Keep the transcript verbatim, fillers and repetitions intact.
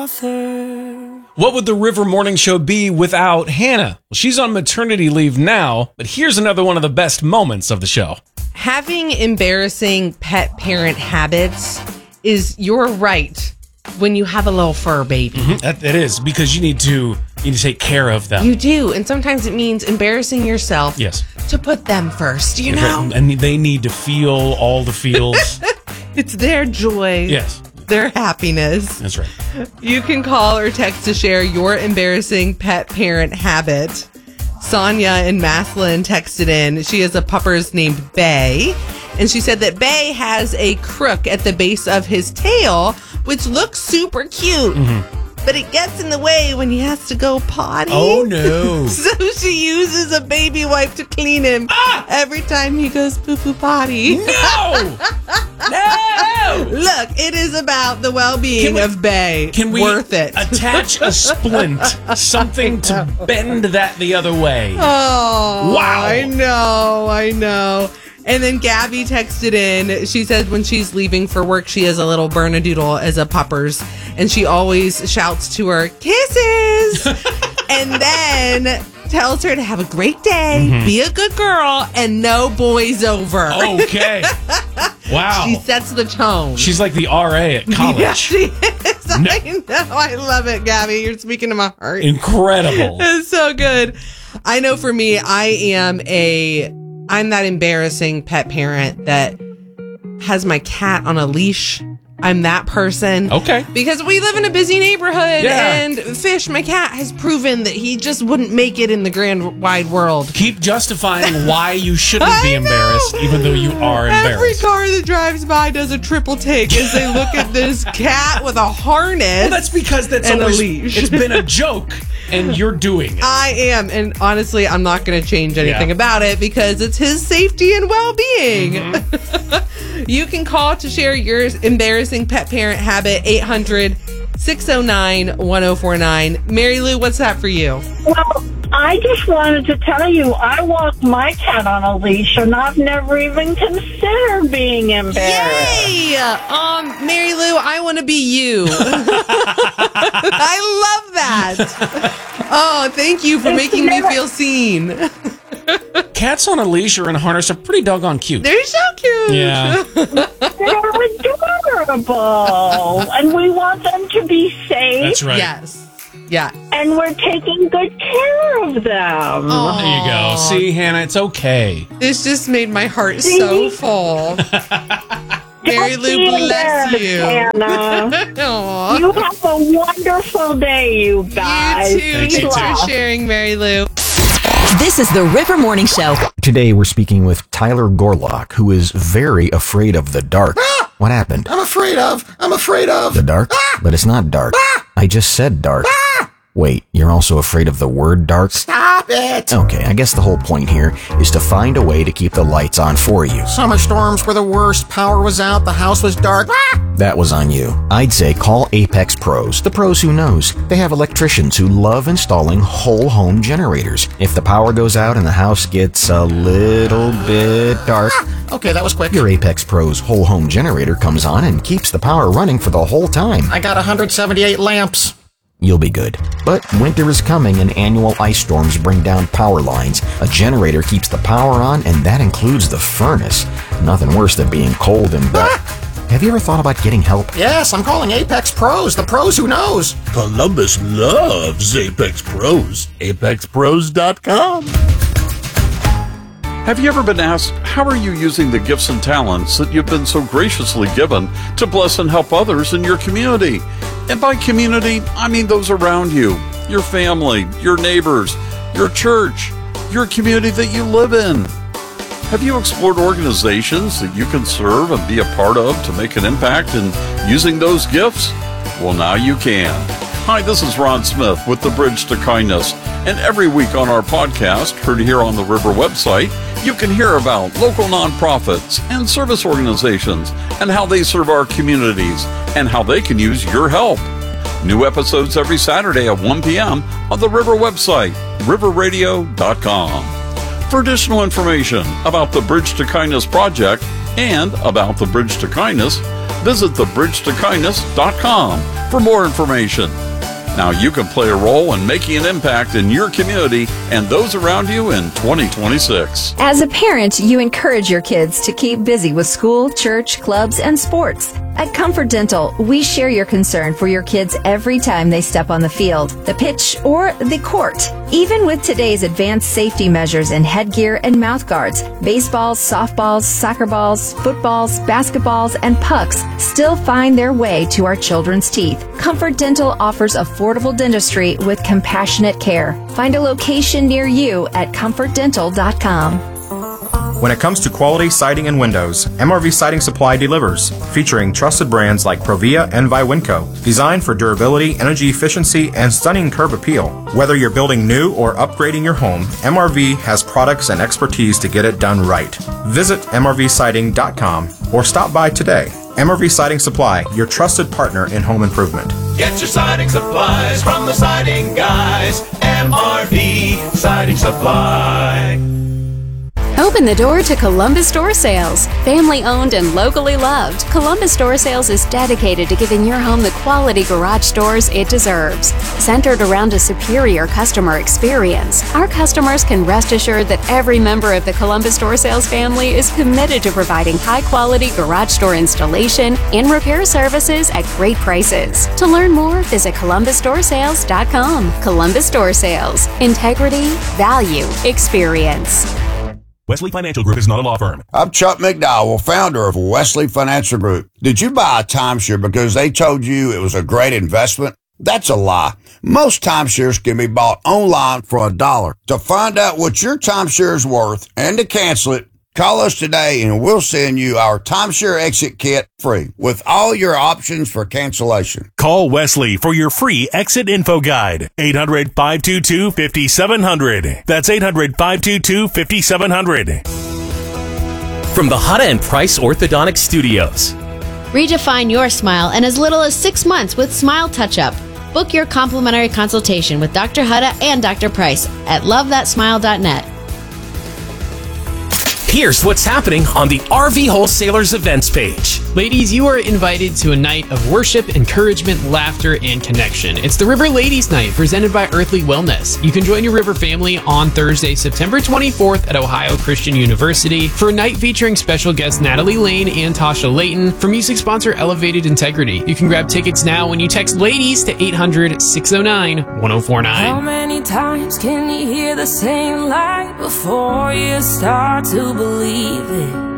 What would the River Morning Show be without Hannah? Well, she's on maternity leave now, but here's another one of the best moments of the show. Having embarrassing pet parent habits is your right when you have a little fur baby. Mm-hmm. That, it is, because you need to you need to take care of them. You do, and sometimes it means embarrassing yourself. Yes. To put them first, you know? And they need to feel all the feels. It's their joy. Yes. Their happiness. That's right. You can call or text to share your embarrassing pet parent habit. Sonia in Maslin texted in. She has a puppers named Bay, and she said that Bay has a crook at the base of his tail, which looks super cute. Mm-hmm. But it gets in the way when he has to go potty. Oh, no. So she uses a baby wipe to clean him ah! every time he goes poo-poo potty. No! No! Look, it is about the well-being we, of Bay. Can we Worth it. attach a splint, something to bend that the other way? Oh, wow. I know, I know. And then Gabby texted in. She said when she's leaving for work, she has a little Bernedoodle as a puppers, and she always shouts to her, kisses! And then tells her to have a great day, mm-hmm. be a good girl, and no boys over. Okay. Wow. She sets the tone. She's like the R A at college. Yeah, she is. No. I know. I love it, Gabby. You're speaking to my heart. Incredible. It's so good. I know for me, I am a... I'm that embarrassing pet parent that has my cat on a leash. I'm that person. Okay. Because we live in a busy neighborhood, yeah. and Fish, my cat, has proven that he just wouldn't make it in the grand wide world. Keep justifying why you shouldn't be embarrassed, even though you are embarrassed. Every car that drives by does a triple take as they look at this cat with a harness. Well, that's because that's and always, a leash. It's been a joke, and you're doing it. I am, and honestly, I'm not going to change anything yeah. about it because it's his safety and well-being. Mm-hmm. You can call to share your embarrassing pet parent habit, eight hundred, six oh nine, one oh four nine. Mary Lou, what's that for you? Well, I just wanted to tell you, I walk my cat on a leash, and I've never even considered being embarrassed. Yay! Um, Mary Lou, I want to be you. I love that. Oh, thank you for making me feel seen. Cats on a leash or in a harness are pretty doggone cute. They're so cute. Yeah. They're adorable. And we want them to be safe. That's right. Yes. Yeah. And we're taking good care of them. Aww. There you go. See, Hannah, it's okay. This just made my heart See? so full. Mary Lou, bless you. Hannah. You have a wonderful day, you guys. You too. Thank Thanks you for sharing, Mary Lou. This is the River Morning Show. Today we're speaking with Tyler Gorlock, who is very afraid of the dark. Ah! What happened? I'm afraid of. I'm afraid of. The dark? Ah! But it's not dark. Ah! I just said dark. Ah! Wait, you're also afraid of the word dark? Stop it! Okay, I guess the whole point here is to find a way to keep the lights on for you. Summer storms were the worst. Power was out. The house was dark. Ah! That was on you. I'd say call Apex Pros, the pros who knows. They have electricians who love installing whole home generators. If the power goes out and the house gets a little bit dark, Ah! Okay, that was quick. your Apex Pros whole home generator comes on and keeps the power running for the whole time. I got one hundred seventy-eight lamps. You'll be good. But winter is coming and annual ice storms bring down power lines. A generator keeps the power on, and that includes the furnace. Nothing worse than being cold and wet. Ah! Have you ever thought about getting help? Yes, I'm calling Apex Pros, the pros who knows. Columbus loves Apex Pros. Apex Pros dot com. Have you ever been asked, how are you using the gifts and talents that you've been so graciously given to bless and help others in your community? And by community, I mean those around you, your family, your neighbors, your church, your community that you live in. Have you explored organizations that you can serve and be a part of to make an impact in using those gifts? Well, now you can. Hi, this is Ron Smith with The Bridge to Kindness, and every week on our podcast, heard here on the River website, you can hear about local nonprofits and service organizations and how they serve our communities and how they can use your help. New episodes every Saturday at one p.m. on the River website, river radio dot com. For additional information about the Bridge to Kindness project and about the Bridge to Kindness, visit the bridge to kindness dot com for more information. Now you can play a role in making an impact in your community and those around you in twenty twenty-six. As a parent, you encourage your kids to keep busy with school, church, clubs, and sports. At Comfort Dental, we share your concern for your kids every time they step on the field, the pitch, or the court. Even with today's advanced safety measures in headgear and mouth guards, baseballs, softballs, soccer balls, footballs, basketballs, and pucks still find their way to our children's teeth. Comfort Dental offers affordable dentistry with compassionate care. Find a location near you at comfort dental dot com. When it comes to quality siding and windows, M R V Siding Supply delivers, featuring trusted brands like Provia and Viwinco, designed for durability, energy efficiency, and stunning curb appeal. Whether you're building new or upgrading your home, M R V has products and expertise to get it done right. Visit M R V siding dot com or stop by today. M R V Siding Supply, your trusted partner in home improvement. Get your siding supplies from the siding guys. M R V Siding Supply. Open the door to Columbus Door Sales. Family owned and locally loved, Columbus Door Sales is dedicated to giving your home the quality garage doors it deserves. Centered around a superior customer experience, our customers can rest assured that every member of the Columbus Door Sales family is committed to providing high-quality garage door installation and repair services at great prices. To learn more, visit columbus door sales dot com. Columbus Door Sales. Integrity, value, experience. Wesley Financial Group is not a law firm. I'm Chuck McDowell, founder of Wesley Financial Group. Did you buy a timeshare because they told you it was a great investment? That's a lie. Most timeshares can be bought online for a dollar. To find out what your timeshare is worth and to cancel it, call us today and we'll send you our timeshare exit kit free with all your options for cancellation. Call Wesley for your free exit info guide. eight hundred, five two two, five seven zero zero. That's eight hundred, five two two, five seven zero zero. From the Hutta and Price Orthodontic Studios. Redefine your smile in as little as six months with Smile Touch-Up. Book your complimentary consultation with Doctor Hutta and Doctor Price at love that smile dot net. Here's what's happening on the R V Wholesalers events page. Ladies, you are invited to a night of worship, encouragement, laughter, and connection. It's the River Ladies Night presented by Earthly Wellness. You can join your River family on Thursday, September twenty-fourth at Ohio Christian University for a night featuring special guests Natalie Lane and Tasha Layton for music sponsor Elevated Integrity. You can grab tickets now when you text LADIES to eight hundred, six oh nine, one oh four nine. How many times can you hear the same lie before you start to believe it?